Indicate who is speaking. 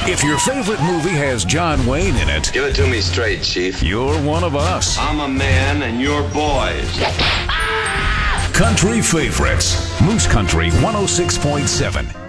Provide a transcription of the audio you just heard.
Speaker 1: If your favorite movie has John Wayne in it,
Speaker 2: Give it to me straight, Chief.
Speaker 1: you're one of us.
Speaker 2: I'm a man and you're boys.
Speaker 1: Country Favorites, Moose Country 106.7.